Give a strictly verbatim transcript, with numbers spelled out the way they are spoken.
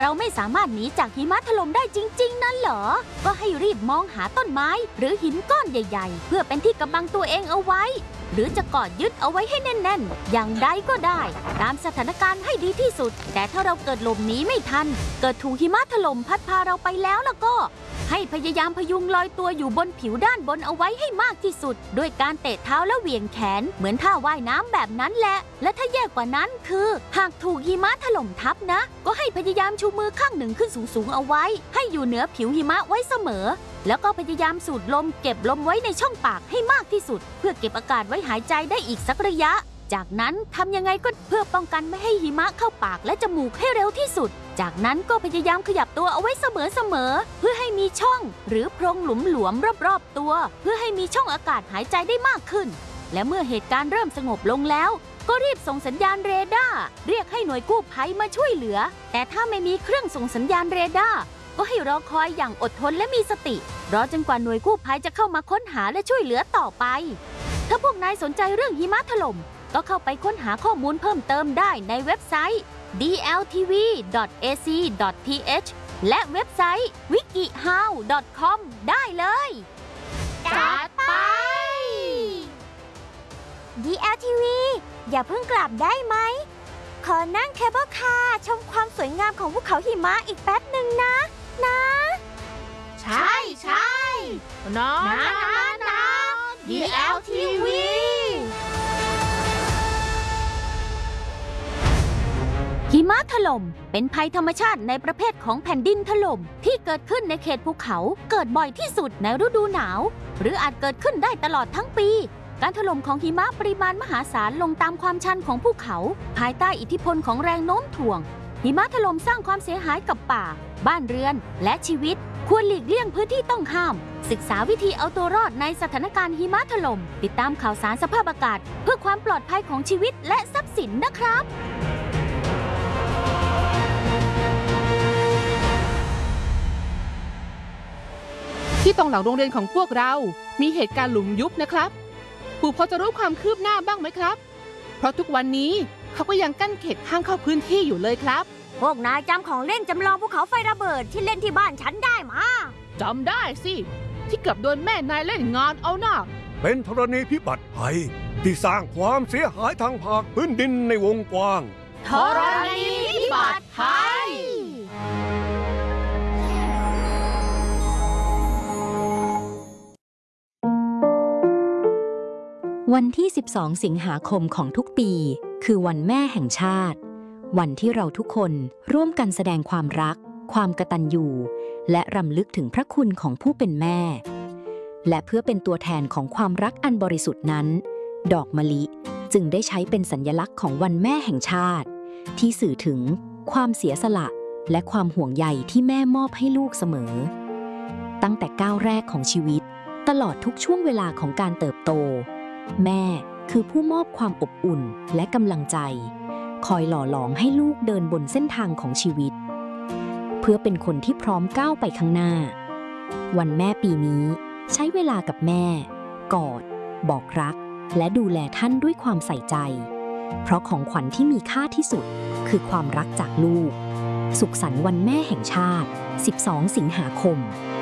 เราไม่สามารถหนีจากหิมะถล่มได้จริงๆนั่นเหรอก็ให้รีบมองหาต้นไม้หรือหินก้อนใหญ่ๆเพื่อเป็นที่กำบังตัวเองเอาไว้หรือจะกอดยึดเอาไว้ให้แน่นๆอย่างใดก็ได้ตามสถานการณ์ให้ดีที่สุดแต่ถ้าเราเกิดหลบหนีไม่ทันเกิดถูกหิมะถล่มพัดพาเราไปแล้วแล้วก็ให้พยายามพยุงลอยตัวอยู่บนผิวด้านบนเอาไว้ให้มากที่สุดด้วยการเตะเท้าและเหวี่ยงแขนเหมือนท่าว่ายน้ำแบบนั้นแหละและถ้าแย่กว่านั้นคือหากถูกหิมะถล่มทับนะก็ให้พยายามชูมือข้างหนึ่งขึ้นสูงๆเอาไว้ให้อยู่เหนือผิวหิมะไว้เสมอแล้วก็พยายามสูดลมเก็บลมไว้ในช่องปากให้มากที่สุดเพื่อเก็บอากาศไว้หายใจได้อีกสักระยะจากนั้นทำยังไงก็เพื่อป้องกันไม่ให้หิมะเข้าปากและจมูกให้เร็วที่สุดจากนั้นก็พยายามขยับตัวเอาไว้เสมอๆเพื่อให้มีช่องหรือโพรงหลวมๆรอบๆตัวเพื่อให้มีช่องอากาศหายใจได้มากขึ้นและเมื่อเหตุการณ์เริ่มสงบลงแล้วก็รีบส่งสัญญาณเรดาร์เรียกให้หน่วยกู้ภัยมาช่วยเหลือแต่ถ้าไม่มีเครื่องส่งสัญญาณเรดาร์ก็ให้รอคอยอย่างอดทนและมีสติรอจนกว่าหน่วยกู้ภัยจะเข้ามาค้นหาและช่วยเหลือต่อไปถ้าพวกนายสนใจเรื่องหิมะถล่มก็เข้าไปค้นหาข้อมูลเพิ่มเติมได้ในเว็บไซต์ ดี แอล ที วี ดอท เอ ซี ดอท ที เอช และเว็บไซต์ วิกิฮาว ดอท คอม ได้เลยจัดไปดี แอล ที วี อย่าเพิ่งกลับได้ไหมขอนั่งเคเบิลคาร์ชมความสวยงามของภูเขาหิมะอีกแป๊บหนึ่งนะนะใช่ใช่น้องนะนะนะ ดี แอล ที วีหิมะถล่มเป็นภัยธรรมชาติในประเภทของแผ่นดินถล่มที่เกิดขึ้นในเขตภูเขาเกิดบ่อยที่สุดในฤดูหนาวหรืออาจเกิดขึ้นได้ตลอดทั้งปีการถล่มของหิมะปริมาณมหาศาลลงตามความชันของภูเขาภายใต้อิทธิพลของแรงโน้มถ่วงหิมะถล่มสร้างความเสียหายกับป่าบ้านเรือนและชีวิตควรหลีกเลี่ยงพื้นที่ต้องห้ามศึกษาวิธีเอาตัวรอดในสถานการณ์หิมะถล่มติดตามข่าวสารสภาพอากาศเพื่อความปลอดภัยของชีวิตและทรัพย์สินนะครับที่ตรงหลังโรงเรียนของพวกเรามีเหตุการณ์หลุมยุบนะครับปู่พอจะรู้ความคืบหน้าบ้างไหมครับเพราะทุกวันนี้เขาก็ยังกั้นเขตห้ามเข้าพื้นที่อยู่เลยครับพวกนายจำของเล่นจำลองภูเขาไฟระเบิดที่เล่นที่บ้านฉันได้มาจำได้สิที่เกือบโดนแม่นายเล่นงานเอาหน้าเป็นธรณีพิบัติภัยที่สร้างความเสียหายทางภาคพื้นดินในวงกว้างธรณีพิบัติภัยวันที่สิบสองสิงหาคมของทุกปีคือวันแม่แห่งชาติวันที่เราทุกคนร่วมกันแสดงความรักความกตัญญูและรำลึกถึงพระคุณของผู้เป็นแม่และเพื่อเป็นตัวแทนของความรักอันบริสุทธิ์นั้นดอกมะลิจึงได้ใช้เป็นสัญลักษณ์ของวันแม่แห่งชาติที่สื่อถึงความเสียสละและความห่วงใยที่แม่มอบให้ลูกเสมอตั้งแต่ก้าวแรกของชีวิตตลอดทุกช่วงเวลาของการเติบโตแม่คือผู้มอบความอบอุ่นและกำลังใจคอยหล่อหลอมให้ลูกเดินบนเส้นทางของชีวิตเพื่อเป็นคนที่พร้อมก้าวไปข้างหน้าวันแม่ปีนี้ใช้เวลากับแม่กอดบอกรักและดูแลท่านด้วยความใส่ใจเพราะของขวัญที่มีค่าที่สุดคือความรักจากลูกสุขสันต์วันแม่แห่งชาติสิบสองสิงหาคม